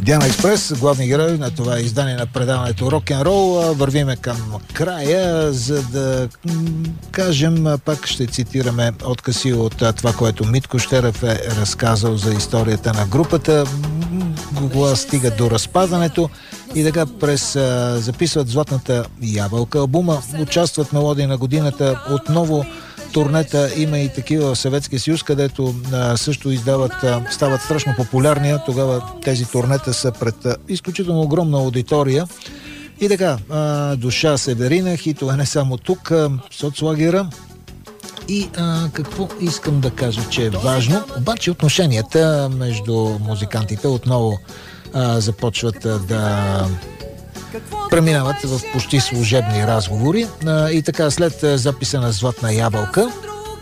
Диана Експрес, главни герой на това издание на предаването Рок-н-рол. Вървиме към края, за да кажем, пак ще цитираме откъси от това, което Митко Щерев е разказал за историята на групата. Кога стига до разпадането и така записват Златната ябълка албума, участват Мелодии на годината, отново турнета, има и такива в Съветския съюз, където също стават страшно популярни. Тогава тези турнета са пред изключително огромна аудитория. И така, Душа Северина, хитове не само тук, Соцлагера. И какво искам да кажа, че е важно, обаче отношенията между музикантите отново започват да преминават в почти служебни разговори. И така, след записа на Златна ябълка,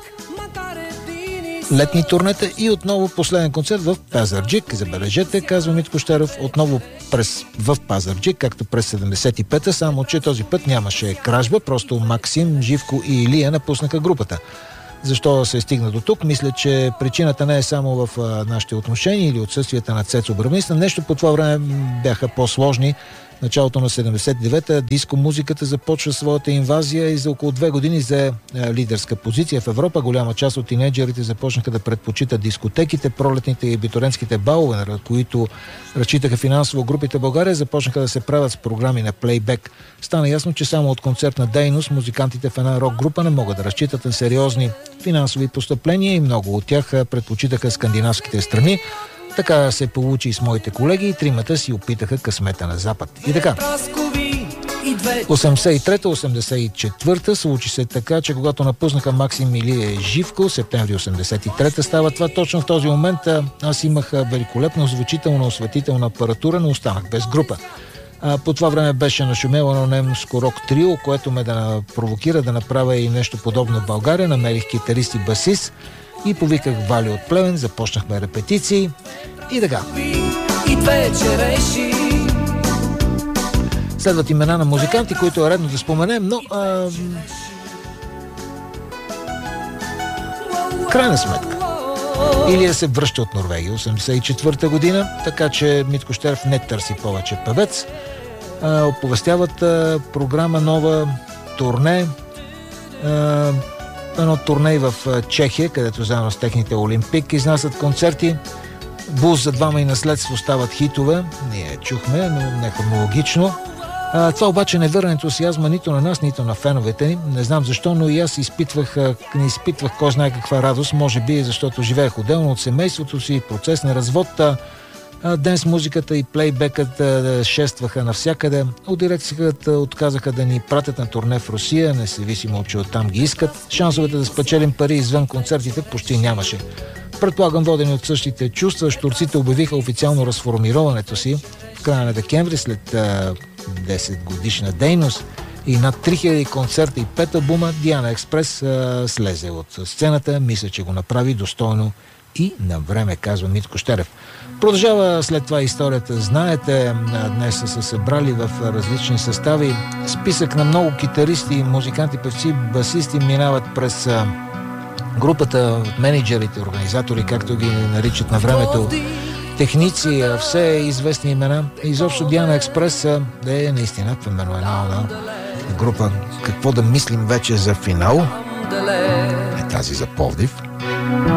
летни турнета и отново последен концерт в Пазарджик. Забележете, казва Митко Щерев, отново в Пазарджик, както през 75-та, само че този път нямаше кражба, просто Максим, Живко и Илия напуснаха групата. Защо се стигна до тук? Мисля, че причината не е само в нашите отношения или отсъствията на Цецо Бърмиста. Нещо по това време бяха по-сложни. Началото на 79-та диско музиката започва своята инвазия и за около 2 години взе лидерска позиция в Европа. Голяма част от тинейджерите започнаха да предпочитат дискотеките, пролетните и битуренските балове, на които разчитаха финансово групите в България, започнаха да се правят с програми на плейбек. Стана ясно, че само от концертна дейност музикантите в една рок-група не могат да разчитат на сериозни финансови постъпления и много от тях предпочитаха скандинавските страни. Така се получи и с моите колеги и тримата си опитаха късмета на Запад. И така, 83-84 случи се така, че когато напуснаха Максим Илия Живко, септември 83 става това. Точно в този момент аз имах великолепно звучителна осветителна апаратура, но останах без група. По това време беше нашумело на немско рок трио, което ме да провокира да направя и нещо подобно в България. Намерих китарист и басист и повиках Вали от Плевен, започнахме репетиции и така. Следват имена на музиканти, които е редно да споменем, но крайна сметка Илия се връща от Норвегия 84-та година, така че Митко Щерев не търси повече певец. Оповестяват програма нова, турне, едно турне в Чехия, където заедно с техните Олимпик изнасят концерти. Буз за двама и наследство стават хитове. Ние чухме, но не хронологично. Това обаче не върна ентусиазма нито на нас, нито на феновете ни. Не знам защо, но и аз не изпитвах кой знае каква радост. Може би защото живеех отделно от семейството си, процес на развод. Денс музиката и плейбекът шестваха навсякъде. От дирекцията отказаха да ни пратят на турне в Русия, независимо, че оттам ги искат. Шансовете да спечелим пари извън концертите почти нямаше. Предполагам, водени от същите чувства, щурците обявиха официално разформироването си в края на декември след 10 годишна дейност и над 3000 концерта и 5 албума. Диана Експрес слезе от сцената. Мисля, че го направи достойно и на време, казва Митко Щерев. Продължава след това историята. Знаете, днес са се събрали в различни състави. Списък на много китаристи, музиканти, певци, басисти минават през групата, менеджерите, организатори, както ги наричат на времето, техници, все известни имена. Изобщо Диана Експрес да е наистина феноменална група. Какво да мислим вече за финал? Е тази за Пловдив.